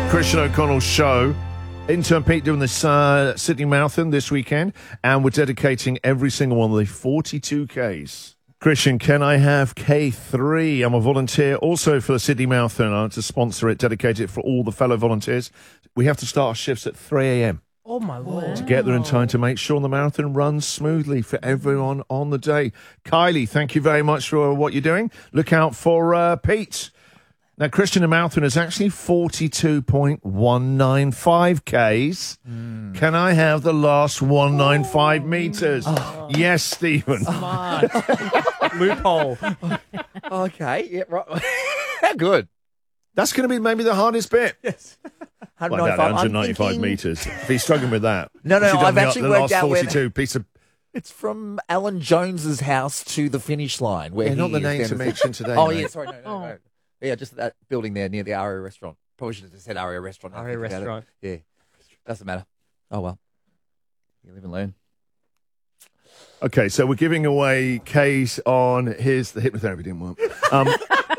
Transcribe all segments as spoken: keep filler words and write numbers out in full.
Christian O'Connell's show. Intern Pete doing this uh, Sydney Marathon this weekend, and we're dedicating every single one of the forty-two Ks. Christian, can I have K three? I'm a volunteer also for the Sydney Marathon. I want to sponsor it, dedicate it for all the fellow volunteers. We have to start our shifts at three a.m. Oh, my Lord. to get there in time to make sure the marathon runs smoothly for everyone on the day. Kylie, thank you very much for what you're doing. Look out for uh, Pete. Now, Christian, the marathon is actually forty-two point one nine five Ks. Mm. Can I have the last one hundred ninety-five oh. metres? Oh. Yes, Stephen. Smart. Loophole. Okay, yeah, right. How good. That's going to be maybe the hardest bit. Yes. one hundred ninety-five thinking... metres. If he's struggling with that. No, no, I've the, actually the worked last out forty-two where... piece of... It's from Alan Jones's house to the finish line. Where yeah, he not the is name to mention today. Oh, mate. yeah, sorry, no, no, oh. no. Yeah, just that building there near the Aria restaurant. Probably should have just said Aria restaurant. Aria restaurant. Yeah, doesn't matter. Oh, well. You live and learn. Okay, so we're giving away K's on his... The hypnotherapy didn't work. Um,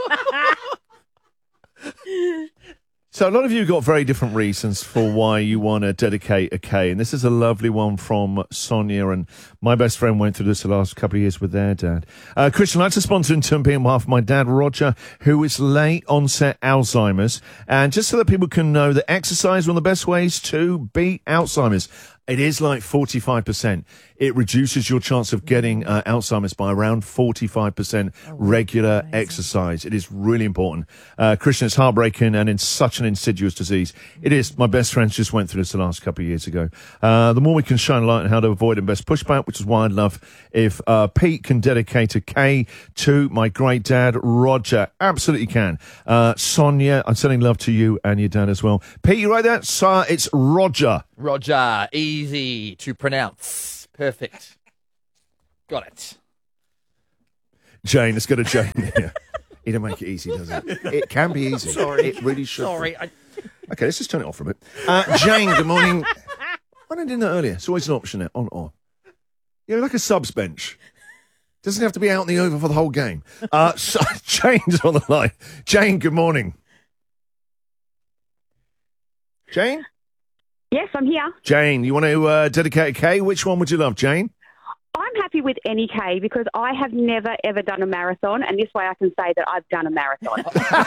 so a lot of you got very different reasons for why you want to dedicate a K, and this is a lovely one from Sonia, and my best friend went through this the last couple of years with their dad. Uh, Christian, I'd like to sponsor in turn on behalf of my dad, Roger, who is late onset Alzheimer's, and just so that people can know that exercise is one of the best ways to beat Alzheimer's. It is like forty-five percent. It reduces your chance of getting uh, Alzheimer's by around forty-five percent oh, regular amazing. exercise. It is really important. Uh, Christian, it's heartbreaking and in such an insidious disease. It is. My best friends just went through this the last couple of years ago. Uh, the more we can shine light on how to avoid and best pushback, which is why I'd love if uh, Pete can dedicate a K to my great dad, Roger. Absolutely can. Uh, Sonia, I'm sending love to you and your dad as well. Pete, you right there? So it's Roger. Roger. Easy to pronounce. Perfect. Got it. Jane, let's go to Jane. Yeah. He don't make it easy, does it? It can be easy. Sorry. It really should. Sorry. I... Okay, let's just turn it off for a bit. Uh, Jane, good morning. Why didn't I do that earlier? It's always an option there, on or off. You know, like a subs bench. Doesn't have to be out in the over for the whole game. Uh, so, Jane's on the line. Jane, good morning. Jane? Yes, I'm here. Jane, you want to uh, dedicate a K? Which one would you love, Jane? I'm happy with any K because I have never, ever done a marathon, and this way I can say that I've done a marathon.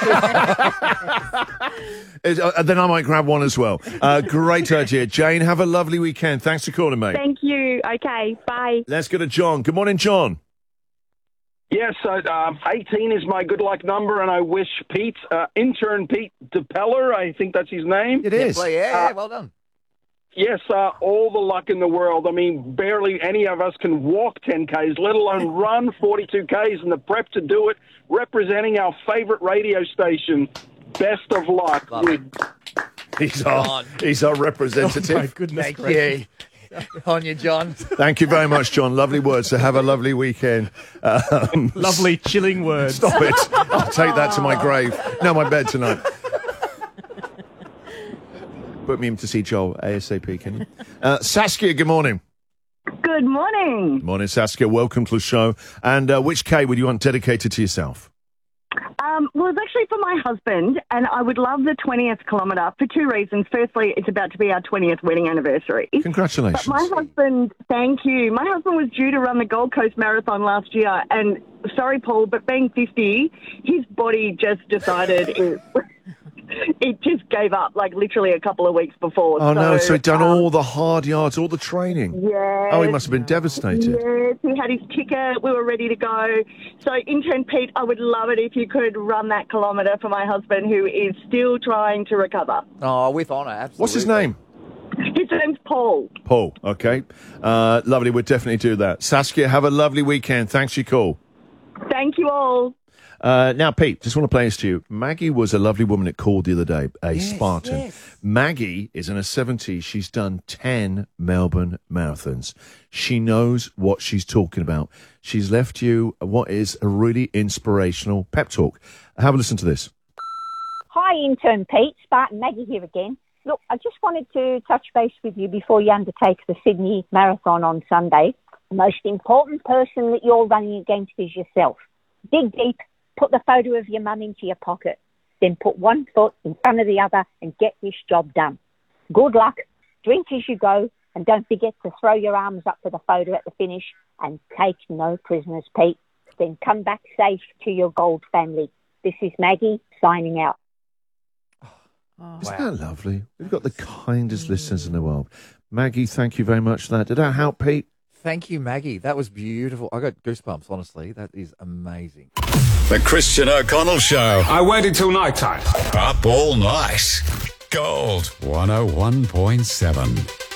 uh, then I might grab one as well. Uh, great idea. Jane, have a lovely weekend. Thanks for calling, mate. Thank you. Okay, bye. Let's go to John. Good morning, John. Yes, uh, uh, eighteen is my good luck number, and I wish Pete, uh, intern Pete DePeller, I think that's his name. It is. Yeah, yeah, uh, well done. Yes, uh, all the luck in the world. I mean, barely any of us can walk ten Ks, let alone run forty-two Ks, and the prep to do it, representing our favorite radio station. Best of luck. He's our, he's our representative. Oh, my goodness. Thank you. On you, John. Thank you very much, John. Lovely words. So have a lovely weekend. Um, lovely, chilling words. Stop it. I'll take that to my grave. No, my bed tonight. Put me in to see Joel ASAP, can you? Uh, Saskia, good morning. Good morning. Good morning, Saskia. Welcome to the show. And uh, which K would you want dedicated to yourself? Um, well, it's actually for my husband, and I would love the twentieth kilometre for two reasons. Firstly, it's about to be our twentieth wedding anniversary. Congratulations. But my husband, thank you. My husband was due to run the Gold Coast Marathon last year, and sorry, Paul, but being fifty, his body just decided it, it just gave up, like literally a couple of weeks before. Oh, so, no, so he'd done um, all the hard yards, all the training. Yes. Oh, he must have been devastated. Yes, he had his ticket. We were ready to go. So, intern Pete, I would love it if you could run that kilometre for my husband, who is still trying to recover. Oh, with honour, absolutely. What's his name? His name's Paul. Paul, okay. Uh, lovely, we'll definitely do that. Saskia, have a lovely weekend. Thanks for your call. Thank you all. Uh, now, Pete, just want to play this to you. Maggie was a lovely woman that called the other day, a yes, Spartan. Yes. Maggie is in her seventies. She's done ten Melbourne marathons. She knows what she's talking about. She's left you what is a really inspirational pep talk. Have a listen to this. Hi, intern Pete. Spartan Maggie here again. Look, I just wanted to touch base with you before you undertake the Sydney Marathon on Sunday. The most important person that you're running against is yourself. Dig deep. Put the photo of your mum into your pocket. then put one foot in front of the other and get this job done. Good luck. Drink as you go, and don't forget to throw your arms up for the photo at the finish, and take no prisoners, Pete. Then come back safe to your gold family. This is Maggie signing out. Isn't that lovely? We've got the kindest listeners in the world. Maggie, thank you very much for that. Did that help, Pete? Thank you, Maggie. That was beautiful. I got goosebumps, honestly. That is amazing. The Christian O'Connell Show. I waited till night time. Up all night. Gold one oh one point seven.